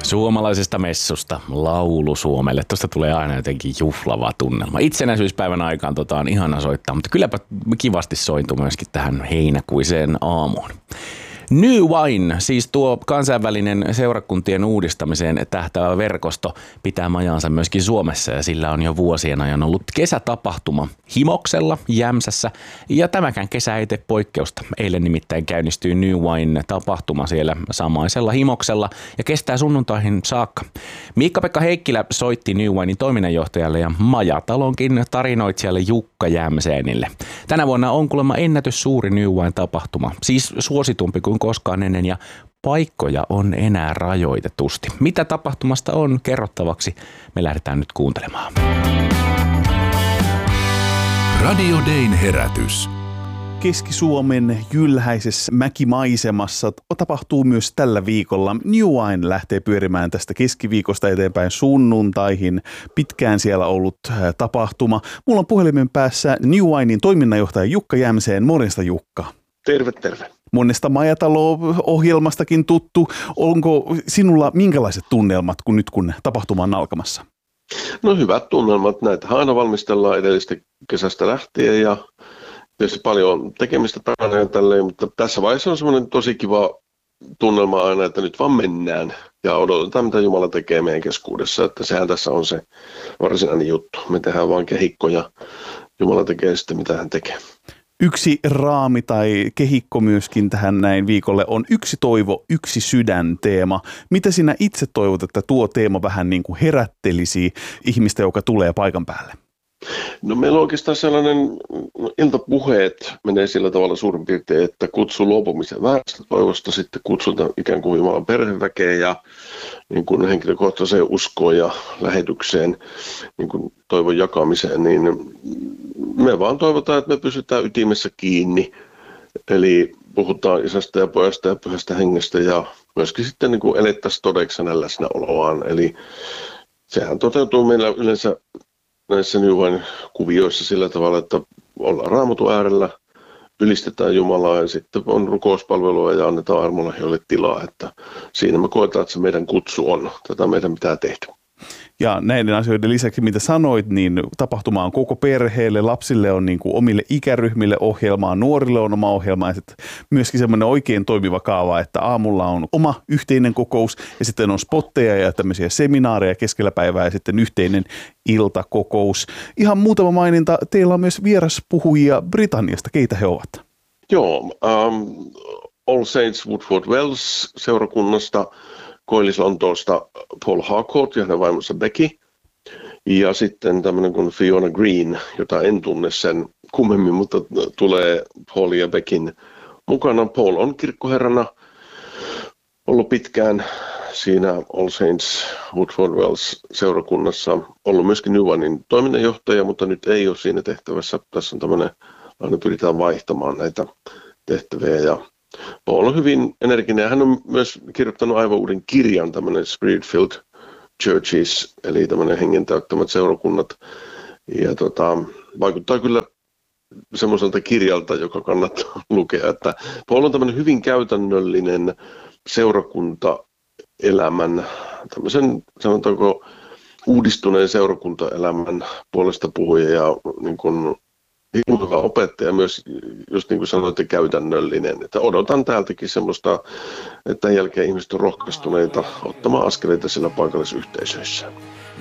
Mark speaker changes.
Speaker 1: Suomalaisesta messusta laulu Suomelle. Tuosta tulee aina jotenkin juhlava tunnelma. Itsenäisyyspäivän aikaan on ihana soittaa, mutta kylläpä kivasti sointuu myöskin tähän heinäkuiseen aamuun. New Wine, siis tuo kansainvälinen seurakuntien uudistamiseen tähtäävä verkosto, pitää majaansa myöskin Suomessa ja sillä on jo vuosien ajan ollut kesätapahtuma Himoksella, Jämsässä ja tämäkään kesä ei tee poikkeusta. Eilen nimittäin käynnistyy New Wine-tapahtuma siellä samaisella Himoksella ja kestää sunnuntaihin saakka. Miikka-Pekka Heikkilä soitti New Winein toiminnanjohtajalle ja Majatalonkin tarinoitsijalle Jukka Jämseenille. Tänä vuonna on kuulemma ennätys suuri New Wine-tapahtuma, siis suositumpi kuin koskaan ennen ja paikkoja on enää rajoitetusti. Mitä tapahtumasta on kerrottavaksi? Me lähdetään nyt kuuntelemaan.
Speaker 2: Radio Dayn herätys.
Speaker 3: Keski-Suomen jylhäisessä mäkimaisemassa tapahtuu myös tällä viikolla. New Wine lähtee pyörimään tästä keskiviikosta eteenpäin sunnuntaihin. Pitkään siellä ollut tapahtuma. Mulla on puhelimen päässä New Winein toiminnanjohtaja Jukka Jämseen. Morjesta Jukka.
Speaker 4: Terve, terve.
Speaker 3: Monesta Majatalo-ohjelmastakin tuttu. Onko sinulla minkälaiset tunnelmat kun tapahtuma on alkamassa?
Speaker 4: No hyvät tunnelmat. Näitä aina valmistellaan edellistä kesästä lähtien ja tietysti paljon tekemistä takana ja tälleen, mutta tässä vaiheessa on semmoinen tosi kiva tunnelma aina, että nyt vaan mennään ja odotetaan, mitä Jumala tekee meidän keskuudessa. Että sehän tässä on se varsinainen juttu. Me tehdään vaan kehikko ja Jumala tekee sitten, mitä hän tekee.
Speaker 3: Yksi raami tai kehikko myöskin tähän näin viikolle on yksi toivo, yksi sydän teema. Mitä sinä itse toivot, että tuo teema vähän niin kuin herättelisi ihmistä, joka tulee paikan päälle?
Speaker 4: No meillä on oikeastaan sellainen, iltapuheet menee sillä tavalla suurin piirtein, että kutsu luopumisen väärästä toivosta, sitten kutsutaan ikään kuin Jumalan perheväkeen ja niin kuin henkilökohtaiseen uskoon ja lähetykseen, niin kuin toivon jakamiseen, niin me vaan toivotaan, että me pysytään ytimessä kiinni, eli puhutaan Isästä ja Pojasta ja Pyhästä Hengestä ja myöskin sitten niin kuin elettäisiin todeksi hänen läsnäoloaan, eli sehän toteutuu meillä yleensä näissä New Wine-kuvioissa sillä tavalla, että ollaan Raamatun äärellä, ylistetään Jumalaa ja sitten on rukouspalvelua ja annetaan armolahjoille tilaa, että siinä me koetaan, että se meidän kutsu on. Tätä meidän pitää tehdä.
Speaker 3: Ja näiden asioiden lisäksi, mitä sanoit, niin tapahtuma on koko perheelle, lapsille on niin kuin omille ikäryhmille ohjelmaa, nuorille on oma ohjelma ja sitten myöskin semmoinen oikein toimiva kaava, että aamulla on oma yhteinen kokous ja sitten on spotteja ja tämmöisiä seminaareja keskellä päivää ja sitten yhteinen iltakokous. Ihan muutama maininta, teillä on myös vieraspuhujia Britanniasta, keitä he ovat?
Speaker 4: Joo, All Saints Woodford Wells seurakunnasta, Koillis-Lontoosta Paul Harcourt ja hänen vaimonsa Becky. Ja sitten tämmöinen kuin Fiona Green, jota en tunne sen kummemmin, mutta tulee Paul ja Beckyn mukana. Paul on kirkkoherrana ollut pitkään siinä All Saints Woodford Wells seurakunnassa. Ollut myöskin New Winein toiminnanjohtaja, mutta nyt ei ole siinä tehtävässä. Tässä on tämmöinen, aina pyritään vaihtamaan näitä tehtäviä ja Paul on hyvin energinen ja hän on myös kirjoittanut aivan uuden kirjan, tämmöinen Spirit-Filled Churches, eli tämmöinen hengen täyttämät seurakunnat. Ja vaikuttaa kyllä semmoiselta kirjalta, joka kannattaa lukea, että Paul on tämmöinen hyvin käytännöllinen seurakuntaelämän, tämmöisen sanotaanko uudistuneen seurakuntaelämän puolesta puhuja ja niin kuin hyvä opettaja myös, just niin kuin sanoitte, käytännöllinen. Että odotan täältäkin semmoista, että tämän jälkeen ihmiset on rohkaistuneita ottamaan askeleita siellä paikallisyhteisöissä.